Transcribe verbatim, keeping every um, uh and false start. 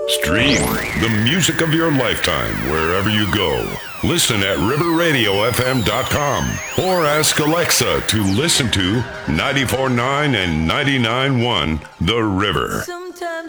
Stream the music of your lifetime wherever you go. Listen at river radio f m dot com or ask Alexa to listen to ninety-four point nine and ninety-nine point one The River.